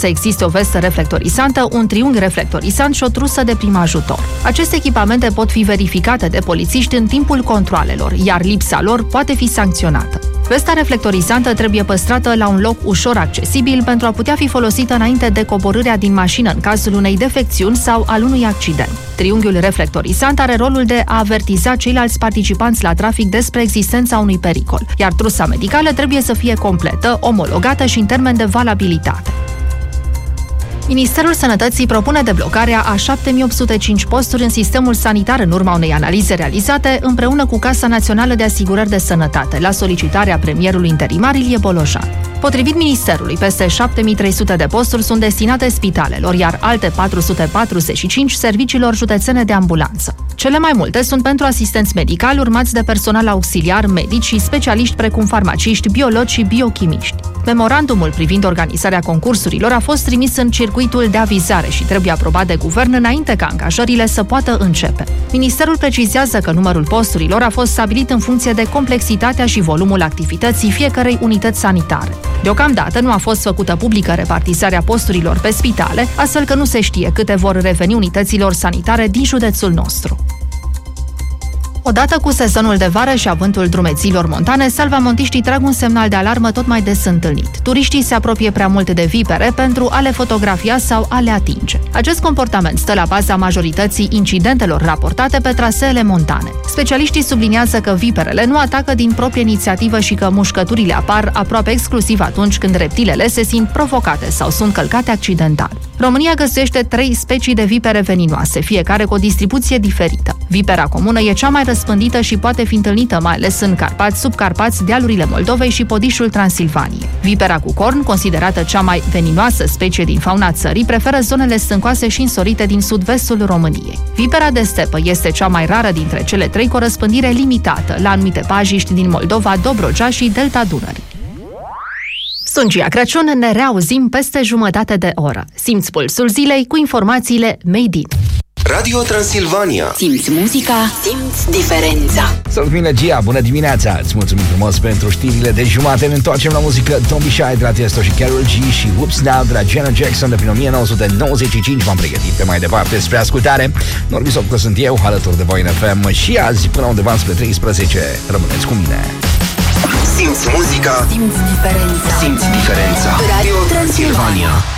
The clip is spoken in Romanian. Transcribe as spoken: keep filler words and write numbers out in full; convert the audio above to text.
să existe o vestă reflectorisantă, un triunghi reflectorisant și o trusă de prim ajutor. Aceste echipamente pot fi verificate de polițiști în timpul controalelor, iar lipsa lor poate fi sancționată. Vesta reflectorizantă trebuie păstrată la un loc ușor accesibil pentru a putea fi folosită înainte de coborârea din mașină în cazul unei defecțiuni sau al unui accident. Triunghiul reflectorizant are rolul de a avertiza ceilalți participanți la trafic despre existența unui pericol, iar trusa medicală trebuie să fie completă, omologată și în termen de valabilitate. Ministerul Sănătății propune deblocarea a șapte mii opt sute cinci posturi în sistemul sanitar în urma unei analize realizate împreună cu Casa Națională de Asigurări de Sănătate, la solicitarea premierului interimar Ilie Bolojan. Potrivit Ministerului, peste șapte mii trei sute de posturi sunt destinate spitalelor, iar alte patru sute patruzeci și cinci serviciilor județene de ambulanță. Cele mai multe sunt pentru asistenți medicali, urmați de personal auxiliar, medici și specialiști precum farmaciști, biologi și biochimiști. Memorandumul privind organizarea concursurilor a fost trimis în circuitul de avizare și trebuie aprobat de guvern înainte ca angajările să poată începe. Ministerul precizează că numărul posturilor a fost stabilit în funcție de complexitatea și volumul activității fiecărei unități sanitare. Deocamdată nu a fost făcută publică repartizarea posturilor pe spitale, astfel că nu se știe câte vor reveni unităților sanitare din județul nostru. Odată cu sezonul de vară și avântul drumeților montane, salvamontiștii trag un semnal de alarmă tot mai des întâlnit. Turiștii se apropie prea mult de vipere pentru a le fotografia sau a le atinge. Acest comportament stă la baza majorității incidentelor raportate pe traseele montane. Specialiștii subliniază că viperele nu atacă din proprie inițiativă și că mușcăturile apar aproape exclusiv atunci când reptilele se simt provocate sau sunt călcate accidental. România găsește trei specii de vipere veninoase, fiecare cu o distribuție diferită. Vipera comună e cea mai răspândită și poate fi întâlnită mai ales în Carpați, Subcarpați, dealurile Moldovei și Podișul Transilvaniei. Vipera cu corn, considerată cea mai veninoasă specie din fauna țării, preferă zonele stâncoase și însorite din sud-vestul României. Vipera de stepă este cea mai rară dintre cele trei, cu o răspândire limitată la anumite pajiști din Moldova, Dobrogea și Delta Dunării. Sunt Gia Crăciun, ne reauzim peste jumătate de oră. Simți pulsul zilei cu informațiile Made in. Radio Transilvania. Simți muzica, simți diferența. Salut, mine Gia, bună dimineața. Îți mulțumim frumos pentru știrile de jumate. Ne întoarcem la muzică. Don't Be Shy de la Tiesto și Karol G și Whoops Now de la Janet Jackson de prin o mie nouă sute nouăzeci și cinci. V-am pregătit pe mai departe spre ascultare. Normisov că sunt eu, alături de voi în F M și azi până undeva spre treisprezece. Rămâneți cu mine. Simți muzica, simți diferența. Simți diferența. Radio Transilvania.